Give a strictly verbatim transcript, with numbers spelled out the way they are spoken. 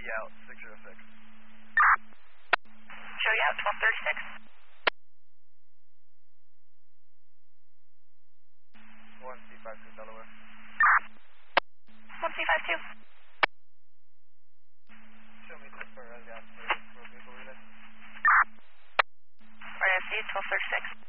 you out, six zero six. Show you out, twelve thirty-six. one C five two Delaware. one C five two. Show me this for uh, yeah, for vehicle relay. R F C, twelve thirty-six.